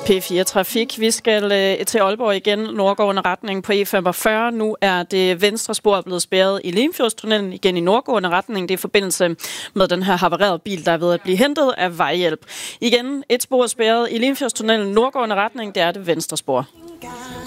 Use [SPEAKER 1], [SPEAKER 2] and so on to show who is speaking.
[SPEAKER 1] P4 Trafik. Vi skal til Aalborg igen, nordgående retning på E45. Nu er det venstre spor blevet spærret i Limfjordstunnelen igen i nordgående retning. Det er i forbindelse med den her havarerede bil, der er ved at blive hentet af vejhjælp. Igen et spor spærret i Limfjordstunnelen, nordgående retning. Det er det venstre spor.